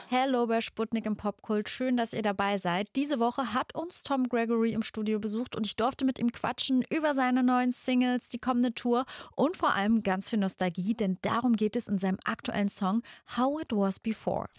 Hello bei Sputnik im Popkult, schön, dass ihr dabei seid. Diese Woche hat uns Tom Gregory im Studio besucht und ich durfte mit ihm quatschen über seine neuen Singles, die kommende Tour und vor allem ganz viel Nostalgie, denn darum geht es in seinem aktuellen Song How It Was Before.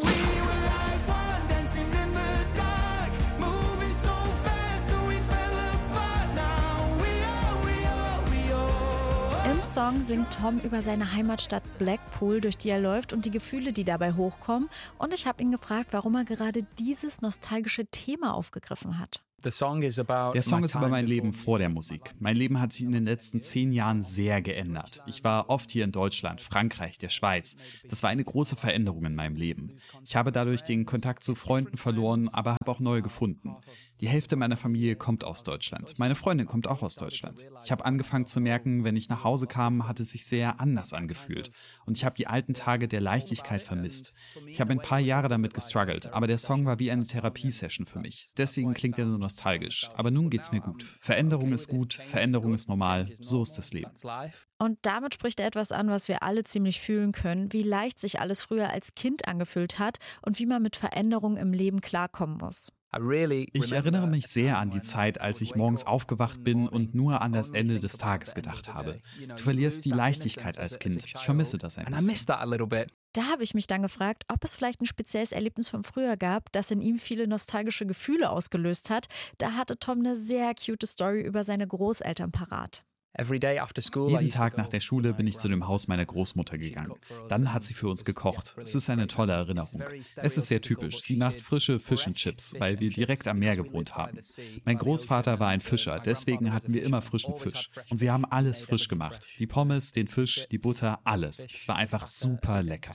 Im Song singt Tom über seine Heimatstadt Blackpool, durch die er läuft und die Gefühle, die dabei hochkommen. Und ich habe ihn gefragt, warum er gerade dieses nostalgische Thema aufgegriffen hat. Der Song ist über mein Leben vor der Musik. Mein Leben hat sich in den letzten 10 Jahren sehr geändert. Ich war oft hier in Deutschland, Frankreich, der Schweiz. Das war eine große Veränderung in meinem Leben. Ich habe dadurch den Kontakt zu Freunden verloren, aber habe auch neue gefunden. Die Hälfte meiner Familie kommt aus Deutschland. Meine Freundin kommt auch aus Deutschland. Ich habe angefangen zu merken, wenn ich nach Hause kam, hat es sich sehr anders angefühlt. Und ich habe die alten Tage der Leichtigkeit vermisst. Ich habe ein paar Jahre damit gestruggelt, aber der Song war wie eine Therapiesession für mich. Deswegen klingt er so nostalgisch. Aber nun geht's mir gut. Veränderung ist gut, Veränderung ist normal. So ist das Leben. Und damit spricht er etwas an, was wir alle ziemlich fühlen können, wie leicht sich alles früher als Kind angefühlt hat und wie man mit Veränderungen im Leben klarkommen muss. Ich erinnere mich sehr an die Zeit, als ich morgens aufgewacht bin und nur an das Ende des Tages gedacht habe. Du verlierst die Leichtigkeit als Kind. Ich vermisse das ein bisschen. Da habe ich mich dann gefragt, ob es vielleicht ein spezielles Erlebnis von früher gab, das in ihm viele nostalgische Gefühle ausgelöst hat. Da hatte Tom eine sehr cute Story über seine Großeltern parat. Jeden Tag nach der Schule bin ich zu dem Haus meiner Großmutter gegangen. Dann hat sie für uns gekocht. Es ist eine tolle Erinnerung. Es ist sehr typisch. Sie macht frische Fish and Chips, weil wir direkt am Meer gewohnt haben. Mein Großvater war ein Fischer, deswegen hatten wir immer frischen Fisch. Und sie haben alles frisch gemacht. Die Pommes, den Fisch, die Butter, alles. Es war einfach super lecker.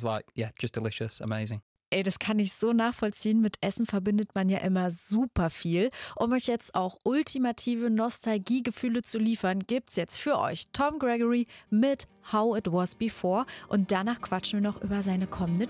Ey, das kann ich so nachvollziehen. Mit Essen verbindet man ja immer super viel. Um euch jetzt auch ultimative Nostalgiegefühle zu liefern, gibt's jetzt für euch Tom Gregory mit How It Was Before. Und danach quatschen wir noch über seine kommende